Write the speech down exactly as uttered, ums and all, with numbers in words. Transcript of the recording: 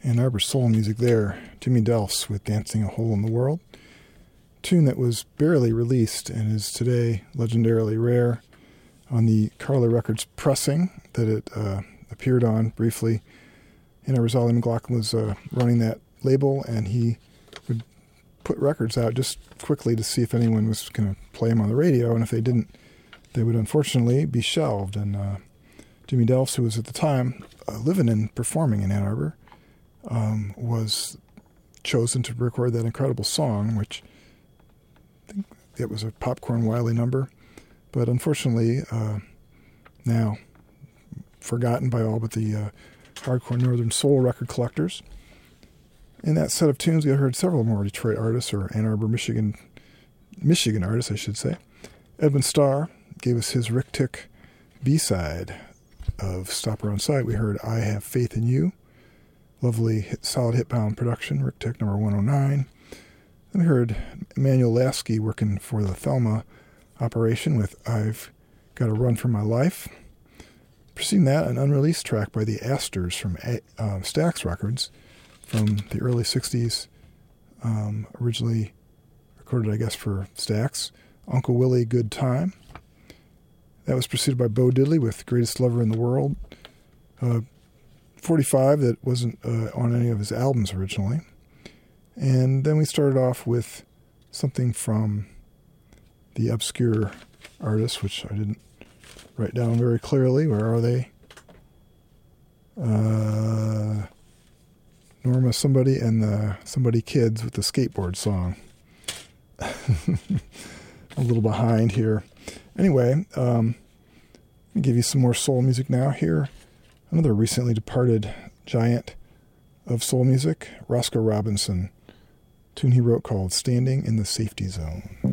Ann Arbor soul music there. Jimmy Delfs with Dancing a Hole in the World. Tune that was barely released and is today legendarily rare on the Carla Records pressing that it uh, appeared on briefly. Ann Arbor's Ollie McLaughlin was uh, running that label, and he would put records out just quickly to see if anyone was going to play them on the radio, and if they didn't, they would unfortunately be shelved. And uh, Jimmy Delfs, who was at the time uh, living and performing in Ann Arbor, um, was chosen to record that incredible song, which I think it was a Popcorn Wiley number, but unfortunately uh, now forgotten by all but the uh, hardcore Northern Soul record collectors. In that set of tunes, we heard several more Detroit artists, or Ann Arbor, Michigan, Michigan artists, I should say. Edwin Starr gave us his Rick Tick B-side of Stop Around Sight. We heard I Have Faith in You. Lovely, hit, solid hit-bound production, Rick Tick number one oh nine. Then we heard Emmanuel Lasky working for the Thelma operation with I've Got to Run for My Life. Preceding that, an unreleased track by the Astors from uh, Stax Records from the early sixties, um, originally recorded, I guess, for Stax. Uncle Willie, Good Time. That was preceded by Bo Diddley with Greatest Lover in the World. Uh, forty-five that wasn't uh, on any of his albums originally. And then we started off with something from the obscure artists, which I didn't write down very clearly. Where are they? Uh, Norma Somebody and the Somebody Kids with the skateboard song. A little behind here. Anyway, um, let me give you some more soul music now here. Another recently departed giant of soul music, Roscoe Robinson. Tune he wrote called Standing in the Safety Zone.